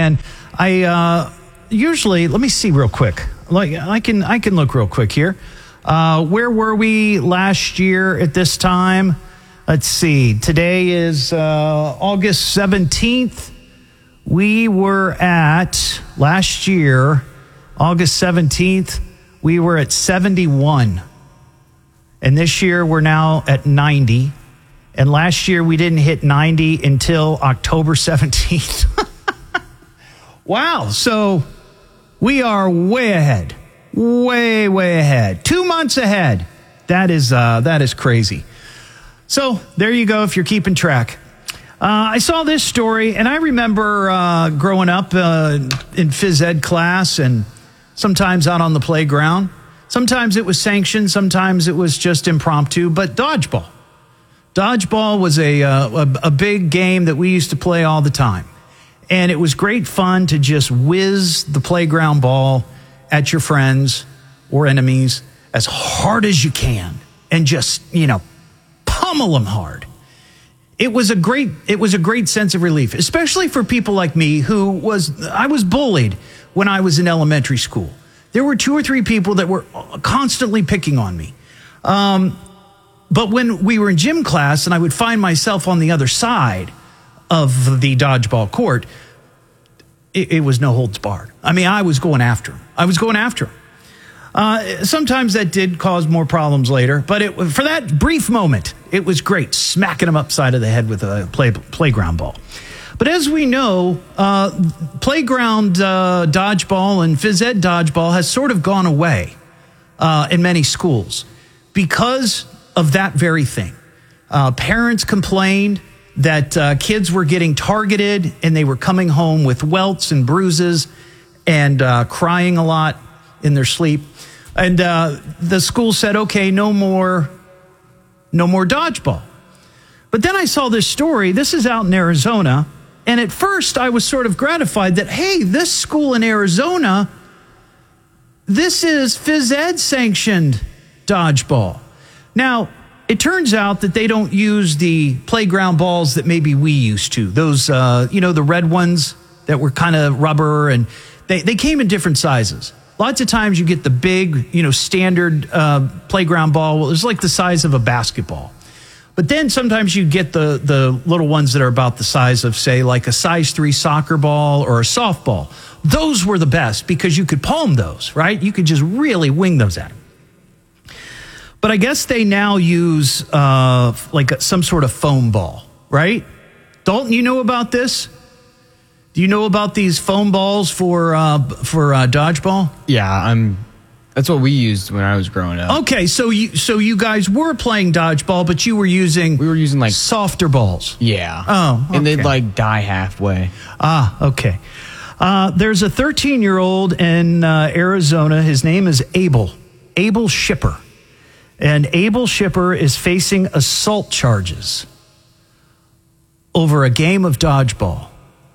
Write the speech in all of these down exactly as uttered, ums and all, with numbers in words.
And I uh, usually, let me see real quick. Like I can, I can look real quick here. Uh, where were we last year at this time? Let's see. Today is uh, August seventeenth. We were at, last year, August seventeenth, we were at seventy-one. And this year we're now at ninety. And last year we didn't hit ninety until October seventeenth. Wow. So we are way ahead. Way, way ahead. Two months ahead. That is, uh, that is crazy. So there you go if you're keeping track. Uh, I saw this story, and I remember uh, growing up uh, in phys ed class and sometimes out on the playground. Sometimes it was sanctioned, sometimes it was just impromptu, but dodgeball. Dodgeball was a, uh, a, a big game that we used to play all the time. And it was great fun to just whiz the playground ball at your friends or enemies as hard as you can and just, you know, pummel them hard. It was a great, it was a great sense of relief, especially for people like me who was, I was bullied when I was in elementary school. There were two or three people that were constantly picking on me. Um, but when we were in gym class and I would find myself on the other side of the dodgeball court, it, it was no holds barred. I mean, I was going after him. I was going after him. Uh, sometimes that did cause more problems later, but it, for that brief moment, it was great, smacking him upside of the head with a play, playground ball. But as we know, uh, playground uh, dodgeball and phys ed dodgeball has sort of gone away uh, in many schools because of that very thing. Uh, parents complained that uh, kids were getting targeted and they were coming home with welts and bruises and uh, crying a lot in their sleep. And uh, the school said, okay, no more, no more dodgeball. But then I saw this story. This is out in Arizona. And at first I was sort of gratified that, hey, this school in Arizona, this is phys ed sanctioned dodgeball. Now, it turns out that they don't use the playground balls that maybe we used to. Those, uh, you know, the red ones that were kind of rubber, and they, they came in different sizes. Lots of times you get the big, you know, standard uh, playground ball. Well, it's like the size of a basketball. But then sometimes you get the, the little ones that are about the size of, say, like a size three soccer ball or a softball. Those were the best because you could palm those, right? You could just really wing those at them. But I guess they now use uh, like some sort of foam ball, right? Dalton, you know about this? Do you know about these foam balls for uh, for uh, dodgeball? Yeah, I'm. That's what we used when I was growing up. Okay, so you so you guys were playing dodgeball, but you were using we were using like softer balls. Yeah. Oh, okay. And they'd like die halfway. Ah, okay. Uh, there's a thirteen-year-old in uh, Arizona. His name is Abel. Abel Shipper. And Abel Shipper is facing assault charges over a game of dodgeball.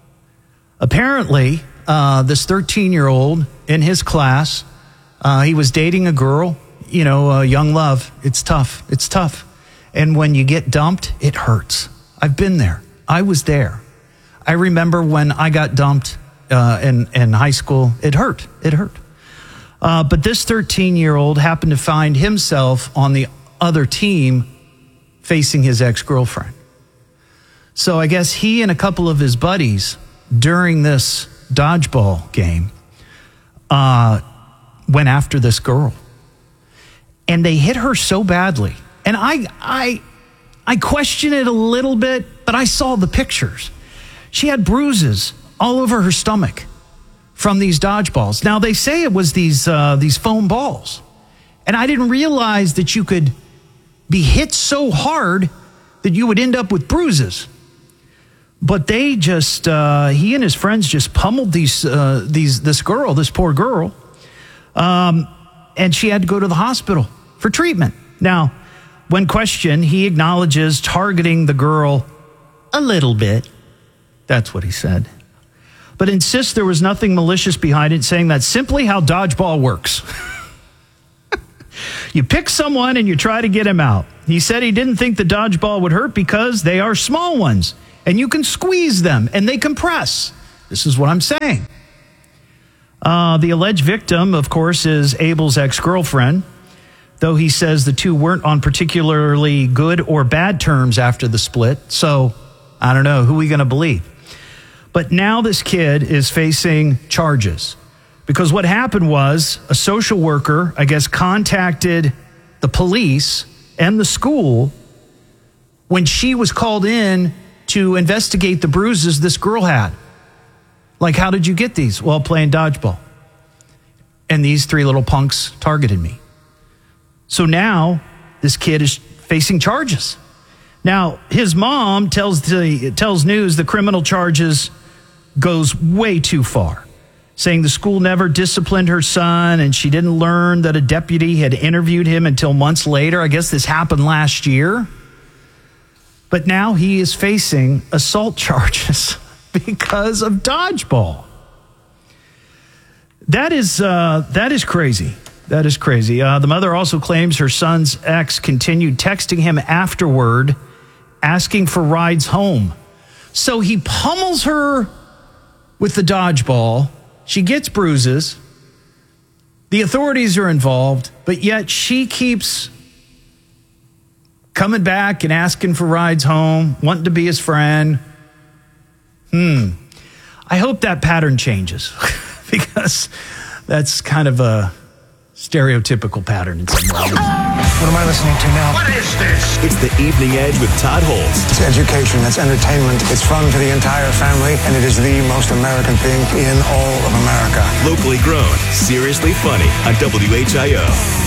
Apparently, uh, this thirteen-year-old in his class, uh, he was dating a girl, you know, uh, young love. It's tough. It's tough. And when you get dumped, it hurts. I've been there. I was there. I remember when I got dumped uh, in, in high school. It hurt. It hurt. Uh, but this thirteen-year-old happened to find himself on the other team facing his ex-girlfriend. So I guess he and a couple of his buddies during this dodgeball game uh, went after this girl. And they hit her so badly. And I, I, I question it a little bit, but I saw the pictures. She had bruises all over her stomach from these dodgeballs. Now, they say it was these uh, these foam balls. And I didn't realize that you could be hit so hard that you would end up with bruises. But they just, uh, he and his friends just pummeled these, uh, these, this girl, this poor girl. Um, and she had to go to the hospital for treatment. Now, when questioned, he acknowledges targeting the girl a little bit. That's what he said. But insists there was nothing malicious behind it, saying that's simply how dodgeball works. You pick someone and you try to get him out. He said he didn't think the dodgeball would hurt because they are small ones and you can squeeze them and they compress. This is what I'm saying. Uh, the alleged victim, of course, is Abel's ex-girlfriend, though he says the two weren't on particularly good or bad terms after the split. So I don't know. Who are we going to believe? But now this kid is facing charges because what happened was a social worker, I guess, contacted the police and the school when she was called in to investigate the bruises this girl had. Like, how did you get these? Well, playing dodgeball. And these three little punks targeted me. So now this kid is facing charges. Now, his mom tells the tells news the criminal charges goes way too far, saying the school never disciplined her son and she didn't learn that a deputy had interviewed him until months later. I guess this happened last year. But now he is facing assault charges because of dodgeball. That is uh, that is crazy. That is crazy. Uh, the mother also claims her son's ex continued texting him afterward, asking for rides home. So he pummels her with the dodgeball. She gets bruises. The authorities are involved, but yet she keeps coming back and asking for rides home, wanting to be his friend. Hmm. I hope that pattern changes because that's kind of a stereotypical pattern in some ways. What am I listening to now? What is this? It's the Evening Edge with Todd Holtz. It's education, it's entertainment, it's fun for the entire family, and it is the most American thing in all of America. Locally grown, seriously funny on W H I O.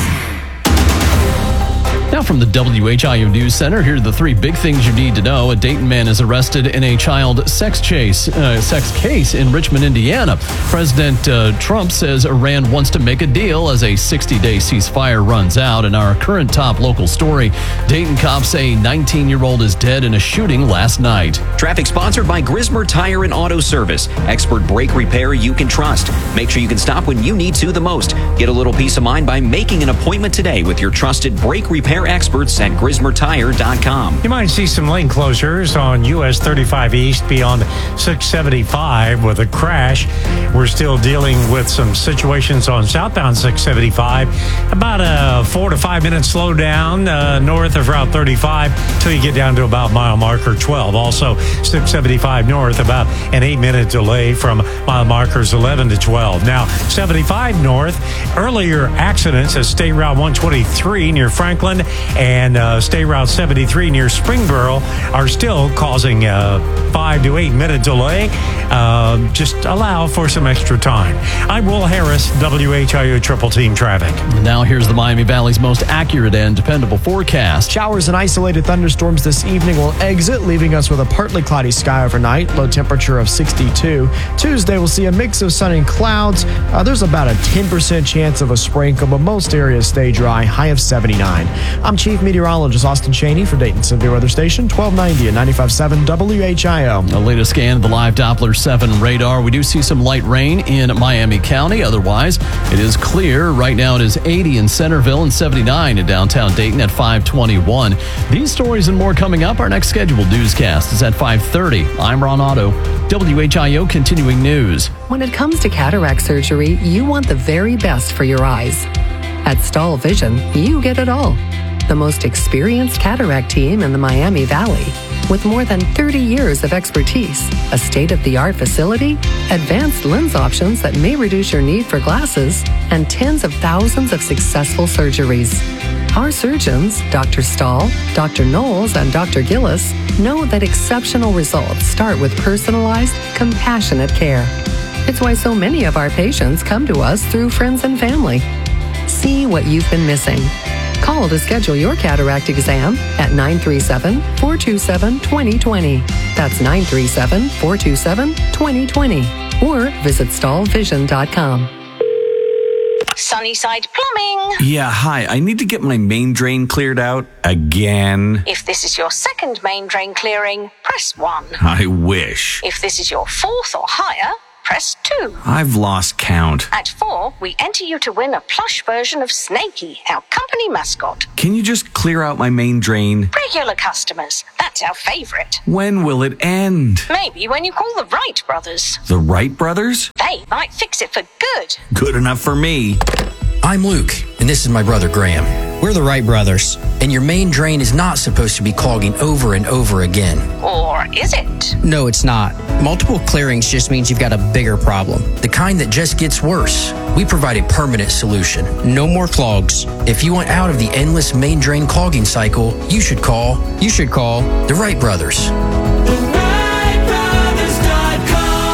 Now from the W H I O News Center, here are the three big things you need to know. A Dayton man is arrested in a child sex chase, uh, sex case in Richmond, Indiana. President uh, Trump says Iran wants to make a deal as a sixty-day ceasefire runs out. In our current top local story, Dayton cops say a nineteen-year-old is dead in a shooting last night. Traffic sponsored by Grismer Tire and Auto Service. Expert brake repair you can trust. Make sure you can stop when you need to the most. Get a little peace of mind by making an appointment today with your trusted brake repair experts at Grismer Tire dot com. You might see some lane closures on U S thirty-five East beyond six seventy-five with a crash. We're still dealing with some situations on southbound six seventy-five. About a four to five minute slowdown uh, north of Route thirty-five till you get down to about mile marker twelve. Also, six seventy-five north, about an eight minute delay from mile markers eleven to twelve. Now, seventy-five north, earlier accidents at State Route one twenty-three near Franklin and uh, State Route seventy-three near Springboro are still causing a five to eight minute delay. Uh, just allow for some extra time. I'm Will Harris, W H I O Triple Team Traffic. Now here's the Miami Valley's most accurate and dependable forecast. Showers and isolated thunderstorms this evening will exit, leaving us with a partly cloudy sky overnight, low temperature of sixty-two. Tuesday, we'll see a mix of sun and clouds. Uh, there's about a ten percent chance of a sprinkle, but most areas stay dry, high of seventy-nine. I'm Chief Meteorologist Austin Cheney for Dayton Severe Weather Station, twelve ninety and ninety-five point seven W H I O. The latest scan of the live Doppler seven radar. We do see some light rain in Miami County. Otherwise, it is clear. Right now, it is eighty in Centerville and seventy-nine in downtown Dayton at five twenty-one. These stories and more coming up. Our next scheduled newscast is at five thirty. I'm Ron Otto, W H I O Continuing News. When it comes to cataract surgery, you want the very best for your eyes. At Stahl Vision, you get it all. The most experienced cataract team in the Miami Valley, with more than thirty years of expertise, a state-of-the-art facility, advanced lens options that may reduce your need for glasses, and tens of thousands of successful surgeries. Our surgeons, Doctor Stahl, Doctor Knowles, and Doctor Gillis, know that exceptional results start with personalized, compassionate care. It's why so many of our patients come to us through friends and family. See what you've been missing. Call to schedule your cataract exam at nine three seven, four two seven, two zero two zero. That's nine three seven, four two seven, two zero two zero. Or visit stahl vision dot com. Sunnyside Plumbing. Yeah, hi. I need to get my main drain cleared out again. If this is your second main drain clearing, press one. I wish. If this is your fourth or higher, press two. I've lost count. At four, we enter you to win a plush version of Snakey, our company mascot. Can you just clear out my main drain? Regular customers, that's our favorite. When will it end? Maybe when you call the Wright brothers. The Wright brothers? They might fix it for good. Good enough for me. I'm Luke, and this is my brother Graham. We're the Wright brothers, and your main drain is not supposed to be clogging over and over again. Or is it? No, it's not. Multiple clearings just means you've got a bigger problem, the kind that just gets worse. We provide a permanent solution. No more clogs. If you want out of the endless main drain clogging cycle, you should call, you should call the Wright brothers. the wright brothers dot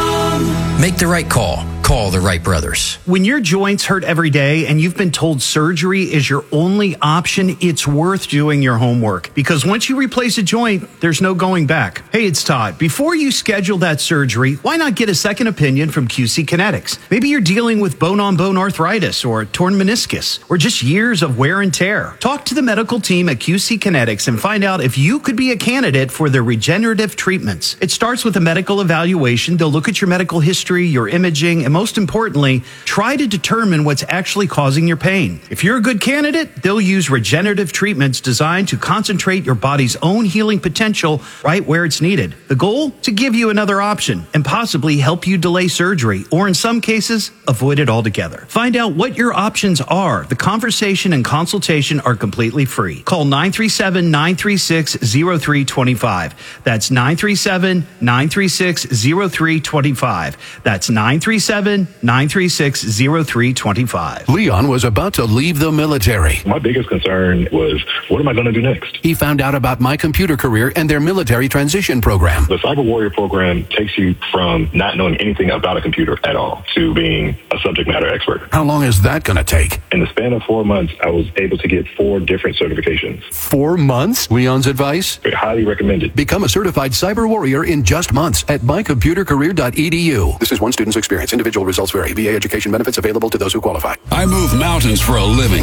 com. Make the right call. Call the Wright brothers. When your joints hurt every day and you've been told surgery is your only option, it's worth doing your homework, because once you replace a joint, there's no going back. Hey, it's Todd. Before you schedule that surgery, why not get a second opinion from Q C Kinetics? Maybe you're dealing with bone-on-bone arthritis or a torn meniscus or just years of wear and tear. Talk to the medical team at Q C Kinetics and find out if you could be a candidate for their regenerative treatments. It starts with a medical evaluation. They'll look at your medical history, your imaging, and most importantly, try to determine what's actually causing your pain. If you're a good candidate, they'll use regenerative treatments designed to concentrate your body's own healing potential right where it's needed. The goal? To give you another option and possibly help you delay surgery, or in some cases, avoid it altogether. Find out what your options are. The conversation and consultation are completely free. Call nine three seven, nine three six, zero three two five. That's nine three seven, nine three six, zero three two five. That's nine three seven, nine three six, zero three two five. Leon was about to leave the military. My biggest concern was, what am I going to do next? He found out about My Computer Career and their military transition program. The Cyber Warrior program takes you from not knowing anything about a computer at all to being a subject matter expert. How long is that going to take? In the span of four months, I was able to get four different certifications. Four months? Leon's advice? Very highly recommended. Become a certified cyber warrior in just months at my computer career dot e d u. This is one student's experience. Individual results vary. V A education benefits available to those who qualify. I move mountains for a living.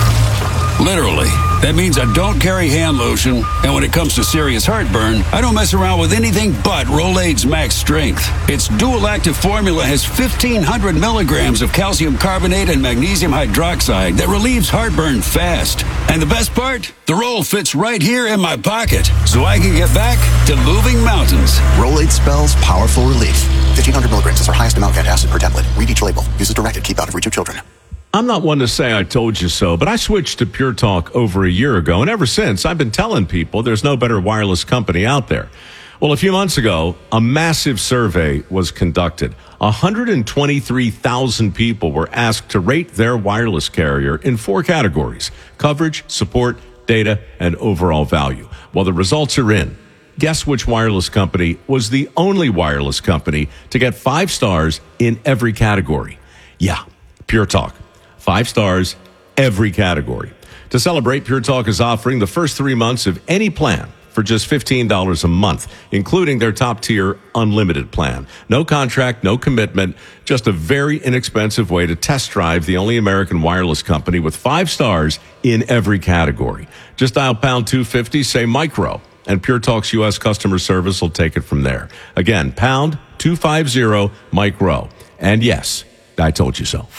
Literally. That means I don't carry hand lotion, and when it comes to serious heartburn, I don't mess around with anything but Rolaids Max Strength. Its dual-active formula has fifteen hundred milligrams of calcium carbonate and magnesium hydroxide that relieves heartburn fast. And the best part? The roll fits right here in my pocket, so I can get back to moving mountains. Rolaids spells powerful relief. fifteen hundred milligrams is our highest amount of acid per tablet. Read each label. Use as directed. Keep out of reach of children. I'm not one to say I told you so, but I switched to Pure Talk over a year ago, and ever since, I've been telling people there's no better wireless company out there. Well, a few months ago, a massive survey was conducted. one hundred twenty-three thousand people were asked to rate their wireless carrier in four categories: coverage, support, data, and overall value. Well, the results are in. Guess which wireless company was the only wireless company to get five stars in every category? Yeah, Pure Talk. Five stars, every category. To celebrate, Pure Talk is offering the first three months of any plan for just fifteen dollars a month, including their top-tier unlimited plan. No contract, no commitment, just a very inexpensive way to test drive the only American wireless company with five stars in every category. Just dial pound two fifty, say micro, and Pure Talk's U S customer service will take it from there. Again, pound two fifty, micro. And yes, I told you so.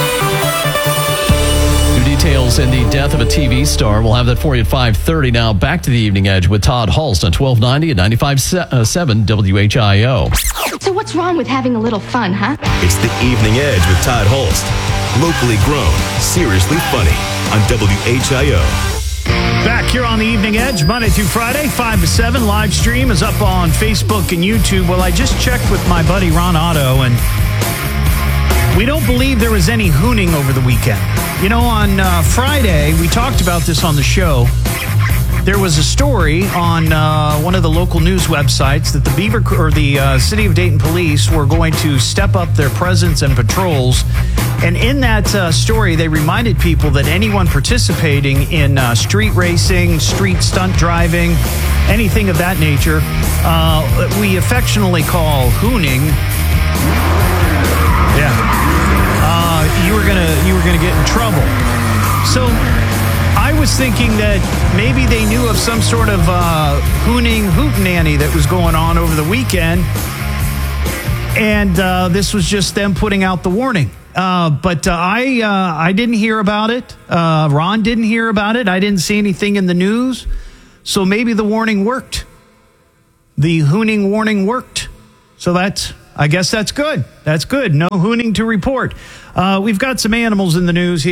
New details in the death of a T V star. We'll have that for you at five thirty. Now back to the Evening Edge with Todd Hulst on twelve ninety and ninety-five point seven W H I O. So what's wrong with having a little fun, huh? It's the Evening Edge with Todd Hulst. Locally grown, seriously funny on W H I O. Back here on the Evening Edge, Monday through Friday, five to seven. Live stream is up on Facebook and YouTube. Well, I just checked with my buddy Ron Otto, and we don't believe there was any hooning over the weekend. You know, on uh, Friday, we talked about this on the show. There was a story on uh, one of the local news websites that the Beaver or the uh, City of Dayton Police were going to step up their presence and patrols. And in that uh, story, they reminded people that anyone participating in uh, street racing, street stunt driving, anything of that nature, uh, we affectionately call hooning. Yeah, uh, you were gonna you were gonna get in trouble. So I was thinking that maybe they knew of some sort of uh, hooning hootenanny that was going on over the weekend, and uh, this was just them putting out the warning. Uh, but uh, I uh, I didn't hear about it. Uh, Ron didn't hear about it. I didn't see anything in the news. So maybe the warning worked. The hooning warning worked. So that's, I guess that's good. That's good. No hooning to report. Uh, we've got some animals in the news here.